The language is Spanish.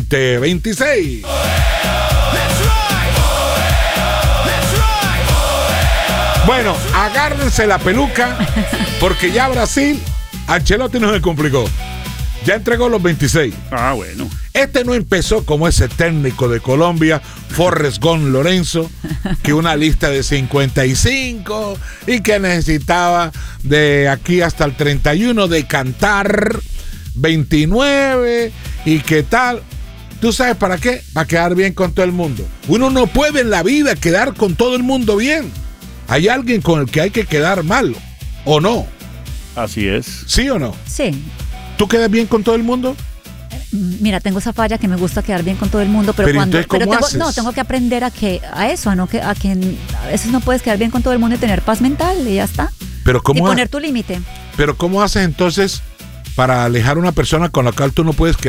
2026. Bueno, agárrense la peluca porque ya Brasil, Ancelotti no se complicó. Ya entregó los 26. Ah, bueno. Este no empezó como ese técnico de Colombia, Forrest Gump Lorenzo, que una lista de 55 y que necesitaba de aquí hasta el 31 de cantar 29 y qué tal. ¿Tú sabes para qué? Para quedar bien con todo el mundo. Uno no puede en la vida quedar con todo el mundo bien. Hay alguien con el que hay que quedar mal, ¿o no? Así es. ¿Sí o no? Sí. ¿Tú quedas bien con todo el mundo? Mira, tengo esa falla que me gusta quedar bien con todo el mundo, pero cuando entonces, ¿cómo haces? tengo que aprender a eso, a que a veces no puedes quedar bien con todo el mundo y tener paz mental y ya está. Pero y poner tu límite. Pero ¿cómo haces entonces para alejar a una persona con la cual tú no puedes quedar